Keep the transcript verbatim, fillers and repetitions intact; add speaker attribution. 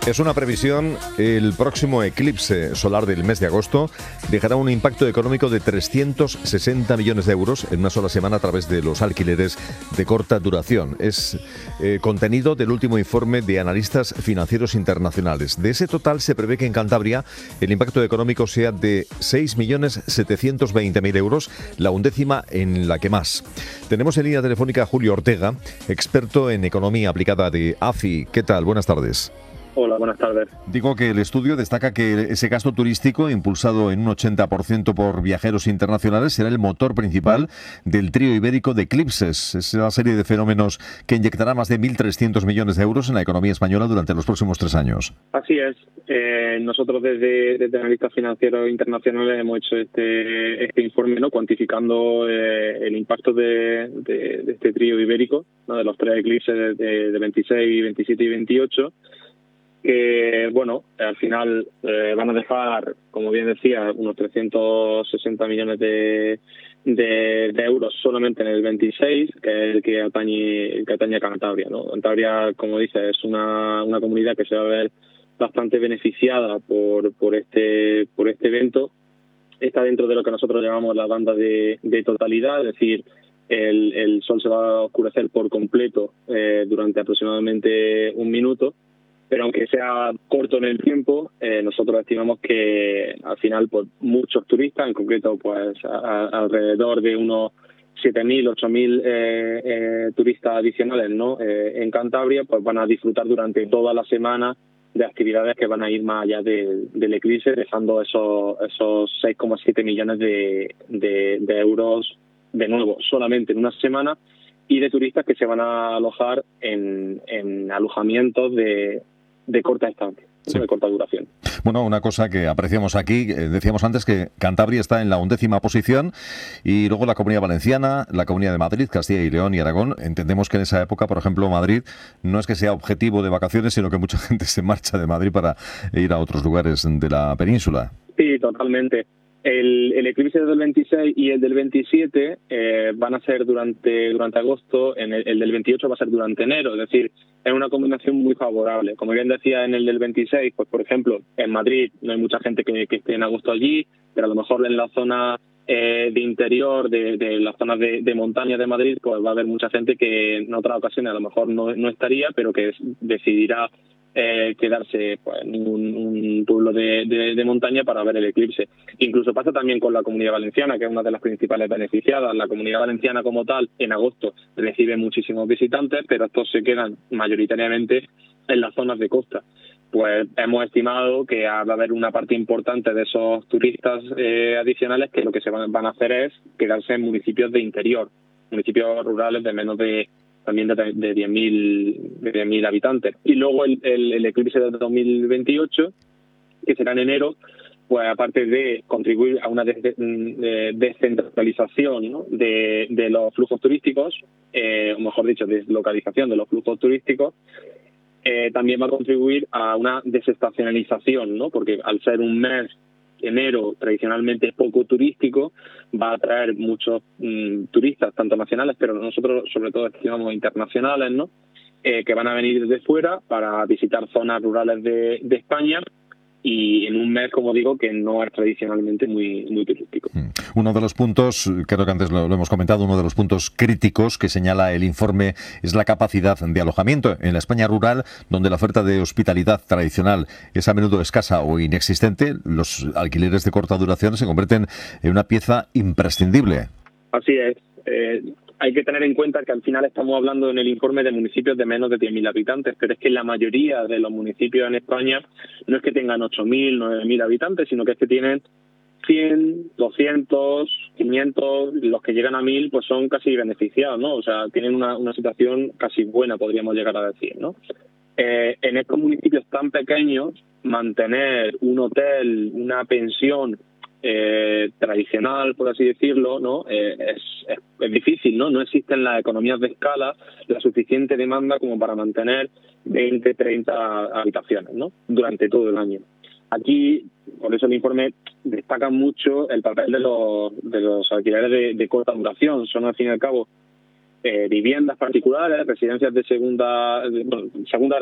Speaker 1: Es una previsión, el próximo eclipse solar del mes de agosto dejará un impacto económico de trescientos sesenta millones de euros en una sola semana a través de los alquileres de corta duración. Es eh, contenido del último informe de analistas financieros internacionales. De ese total se prevé que en Cantabria el impacto económico sea de seis millones setecientos veinte mil euros, la undécima en la que más. Tenemos en línea telefónica a Julio Ortega, experto en economía aplicada de A F I. ¿Qué tal? Buenas tardes.
Speaker 2: Hola, buenas tardes.
Speaker 1: Digo que el estudio destaca que ese gasto turístico, impulsado en un ochenta por ciento por viajeros internacionales, será el motor principal del trío ibérico de eclipses. Es una serie de fenómenos que inyectará más de mil trescientos millones de euros en la economía española durante los próximos tres años.
Speaker 2: Así es. Eh, nosotros desde, desde analistas financieros internacionales hemos hecho este, este informe, ¿no?, cuantificando eh, el impacto de, de, de este trío ibérico, ¿no?, de los tres eclipses de, de veintiséis, veintisiete y veintiocho. Que, bueno, al final eh, van a dejar, como bien decía, unos trescientos sesenta millones de, de, de euros solamente en el veintiséis, que es el que atañe, el que atañe a Cantabria, ¿no? Cantabria, como dice, es una, una comunidad que se va a ver bastante beneficiada por, por, este, por este evento. Está dentro de lo que nosotros llamamos la banda de, de totalidad, es decir, el, el sol se va a oscurecer por completo eh, durante aproximadamente un minuto. Pero aunque sea corto en el tiempo, eh, nosotros estimamos que al final pues muchos turistas, en concreto pues a, a, alrededor de unos siete mil, ocho mil eh, eh, turistas adicionales, ¿no?, eh, en Cantabria, pues van a disfrutar durante toda la semana de actividades que van a ir más allá de, del eclipse, dejando esos esos seis coma siete millones de, de, de euros de nuevo solamente en una semana, y de turistas que se van a alojar en, en alojamientos de de corta estancia, sí, de corta duración.
Speaker 1: Bueno, una cosa que apreciamos aquí, eh, decíamos antes que Cantabria está en la undécima posición y luego la Comunidad Valenciana, la Comunidad de Madrid, Castilla y León y Aragón. Entendemos que en esa época, por ejemplo, Madrid no es que sea objetivo de vacaciones, sino que mucha gente se marcha de Madrid para ir a otros lugares de la península.
Speaker 2: Sí, totalmente. El, el eclipse del veintiséis y el del veintisiete eh, van a ser durante durante agosto, en el, el del veintiocho va a ser durante enero, es decir, es una combinación muy favorable. Como bien decía, en el del veintiséis, pues por ejemplo, en Madrid no hay mucha gente que, que esté en agosto allí, pero a lo mejor en la zona eh, de interior, de, de las zonas de, de montaña de Madrid, pues va a haber mucha gente que en otras ocasiones a lo mejor no, no estaría, pero que decidirá Eh, quedarse pues, en un, un pueblo de, de, de montaña para ver el eclipse. Incluso pasa también con la Comunidad Valenciana, que es una de las principales beneficiadas. La Comunidad Valenciana como tal, en agosto, recibe muchísimos visitantes, pero estos se quedan mayoritariamente en las zonas de costa. Pues hemos estimado que va a haber una parte importante de esos turistas eh, adicionales que lo que se van, van a hacer es quedarse en municipios de interior, municipios rurales de menos de también de, de diez mil habitantes. Y luego el, el, el eclipse de dos mil veintiocho, que será en enero, pues aparte de contribuir a una de, de, de descentralización, ¿no?, de, de los flujos turísticos, eh, o mejor dicho, deslocalización de los flujos turísticos, eh, también va a contribuir a una desestacionalización, ¿no?, porque al ser un mes, enero, tradicionalmente poco turístico, va a atraer muchos mmm, turistas, tanto nacionales, pero nosotros sobre todo estimamos internacionales, ¿no?, eh, que van a venir desde fuera para visitar zonas rurales de, de España, y en un mes, como digo, que no es tradicionalmente muy, muy turístico.
Speaker 1: Uno de los puntos, creo que antes lo, lo hemos comentado, uno de los puntos críticos que señala el informe es la capacidad de alojamiento. En la España rural, donde la oferta de hospitalidad tradicional es a menudo escasa o inexistente, los alquileres de corta duración se convierten en una pieza imprescindible.
Speaker 2: Así es. Eh, hay que tener en cuenta que al final estamos hablando en el informe de municipios de menos de diez mil habitantes, pero es que la mayoría de los municipios en España no es que tengan ocho mil, nueve mil habitantes, sino que es que tienen cien, doscientos, quinientos, los que llegan a mil pues son casi beneficiados, ¿no? O sea, tienen una, una situación casi buena, podríamos llegar a decir, ¿no? Eh, en estos municipios tan pequeños, mantener un hotel, una pensión Eh, tradicional, por así decirlo, ¿no? Eh, es, es, es difícil, ¿no? No existen las economías de escala, la suficiente demanda como para mantener veinte, treinta habitaciones, ¿no?, durante todo el año. Aquí, por eso el informe destaca mucho el papel de los, de los alquileres de, de corta duración. Son, al fin y al cabo, eh, viviendas particulares, residencias de segunda, de, bueno, segunda